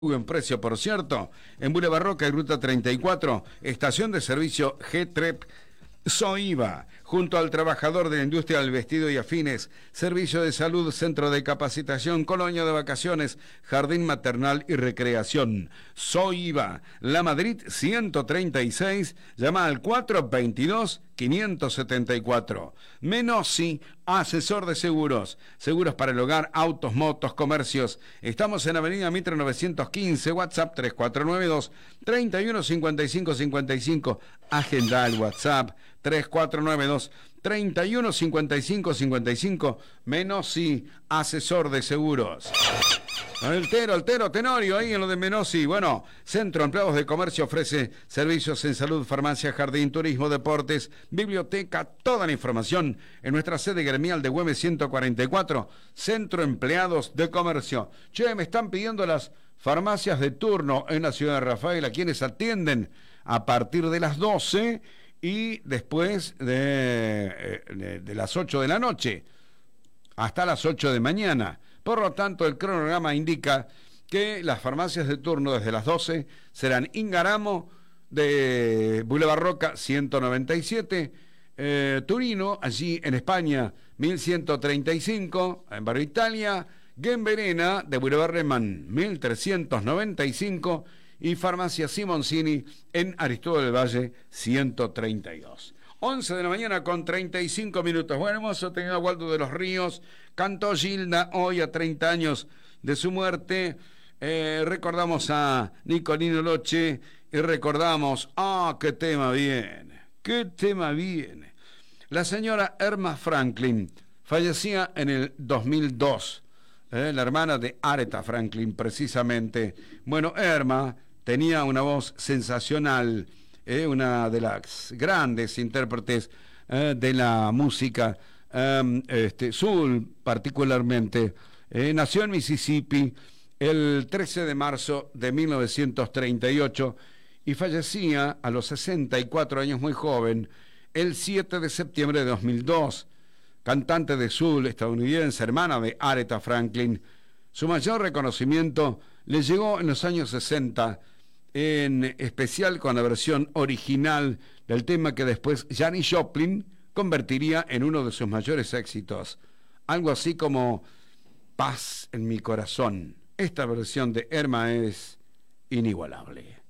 Buen precio, por cierto, en Boulevard Roca y Ruta 34, estación de servicio G-Trep Soiva, junto al trabajador de la industria del vestido y afines, servicio de salud, centro de capacitación, colonia de vacaciones, jardín maternal y recreación. Soiva, La Madrid 136, llama al 422-574. Menossi, asesor de seguros, seguros para el hogar, autos, motos, comercios. Estamos en Avenida Mitre 915, WhatsApp 3492 315555. Agenda el WhatsApp 3492 315555. Menossi, asesor de seguros. Altero, Tenorio, ahí en lo de Menossi. Bueno, Centro Empleados de Comercio ofrece servicios en salud, farmacia, jardín, turismo, deportes, biblioteca, toda la información en nuestra sede gremial de Güemes 144, Centro Empleados de Comercio. Che, me están pidiendo las farmacias de turno en la ciudad de Rafaela, quienes atienden a partir de las 12 y después de las 8 de la noche hasta las 8 de mañana. Por lo tanto, el cronograma indica que las farmacias de turno desde las 12 serán Ingaramo de Boulevard Roca 197, Turino, allí en España 1135, en Barrio Italia, Gemberena de Boulevard Reman 1395 y Farmacia Simoncini en Aristóbal del Valle 132. 11 de la mañana con 35 minutos. Bueno, hemos tenido a Waldo de los Ríos, cantó Gilda hoy a 30 años de su muerte. Recordamos a Nicolino Loche y recordamos, qué tema viene, La señora Erma Franklin fallecía en el 2002, la hermana de Aretha Franklin precisamente. Bueno, Erma tenía una voz sensacional, una de las grandes intérpretes de la música soul particularmente. Nació en Mississippi el 13 de marzo de 1938 y fallecía a los 64 años, muy joven, el 7 de septiembre de 2002. Cantante de soul estadounidense, hermana de Aretha Franklin. Su mayor reconocimiento le llegó en los años 60, en especial con la versión original del tema que después Janis Joplin convertiría en uno de sus mayores éxitos, algo así como Paz en mi corazón. Esta versión de Erma es inigualable.